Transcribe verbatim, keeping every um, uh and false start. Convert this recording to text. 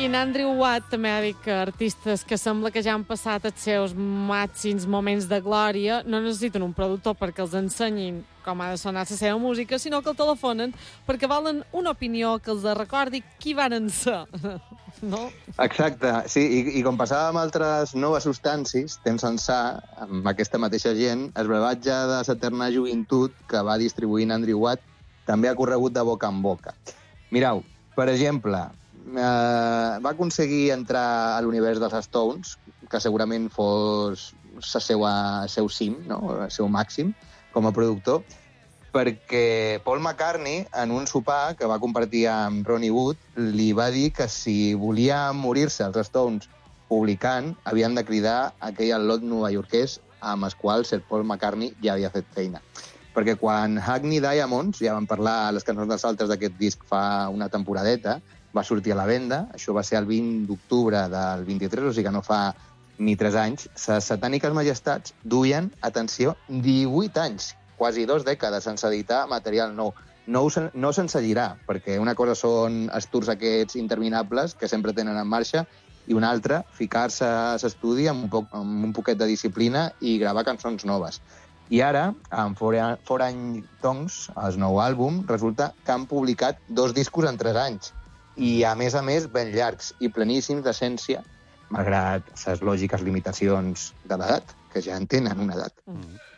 en Andrew Watt també ha dit que artistes que sembla que ja han passat els seus màxims moments de glòria no necessiten un productor perquè els ensenyin com ha de sonar la seva música, sinó que el telefonen perquè volen una opinió que els recordi qui varen ser. No? Exacte, sí, i, i com passava amb altres noves substàncies, temps ençà, amb aquesta mateixa gent, el brevatge de l'eterna joventut que va distribuint Andrew Watt també ha corregut de boca en boca. Mireu, per exemple, eh, va aconseguir entrar a l'univers dels Stones, que segurament fos el seu, el seu cim, no? El seu màxim, com a productor, perquè Paul McCartney, en un sopar que va compartir amb Ronnie Wood, li va dir que si volia morir-se els Stones publicant, havien de cridar aquell al·lot novaiorquès amb els quals Sir Paul McCartney ja havia fet feina. Perquè quan Hackney Diamonds, ja vam parlar a les cançons dels altres d'aquest disc fa una temporadeta, va sortir a la venda, això va ser el vint d'octubre del vint-i-tres, o sigui que no fa ni tres anys, les satàniques majestats duien, atenció, divuit anys, quasi dos dècades sense editar material nou. No, no sense girar, perquè una cosa són els tours aquests interminables que sempre tenen en marxa i una altra, ficar-se a l'estudi amb, un poc, amb un poquet de disciplina i gravar cançons noves. I ara, amb Foreign Tongues, el nou àlbum, resulta que han publicat dos discos en tres anys i, a més a més, ben llargs i pleníssims d'essència, malgrat les lògiques limitacions de l'edat, que ja en tenen una edat. Mm.